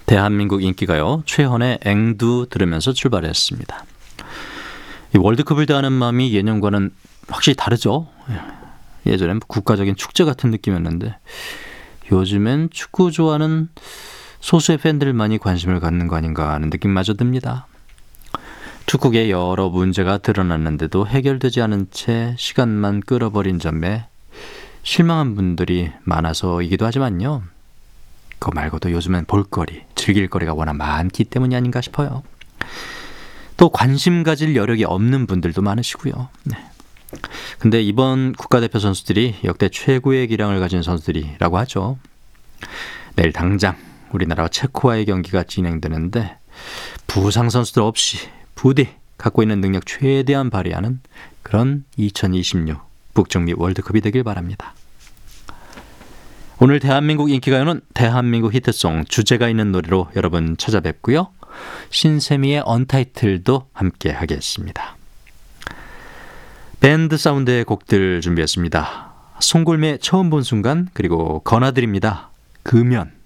대한민국 인기가요, 최헌의 앵두 들으면서 출발했습니다. 이 월드컵을 대하는 마음이 예년과는 확실히 다르죠. 예전엔 국가적인 축제 같은 느낌이었는데 요즘엔 축구 좋아하는 소수의 팬들만이 관심을 갖는 거 아닌가 하는 느낌마저 듭니다. 축구계에 여러 문제가 드러났는데도 해결되지 않은 채 시간만 끌어버린 점에 실망한 분들이 많아서이기도 하지만요. 그거 말고도 요즘엔 볼거리, 즐길거리가 워낙 많기 때문이 아닌가 싶어요. 또 관심 가질 여력이 없는 분들도 많으시고요. 네. 근데 이번 국가대표 선수들이 역대 최고의 기량을 가진 선수들이라고 하죠. 내일 당장 우리나라와 체코와의 경기가 진행되는데 부상 선수들 없이 부디 갖고 있는 능력 최대한 발휘하는 그런 2026 북중미 월드컵이 되길 바랍니다. 오늘 대한민국 인기가요는 대한민국 히트송 주제가 있는 노래로 여러분 찾아뵙고요. 신세미의 언타이틀도 함께 하겠습니다. 밴드 사운드의 곡들 준비했습니다. 송골매 처음 본 순간, 그리고 건아들입니다. 금연.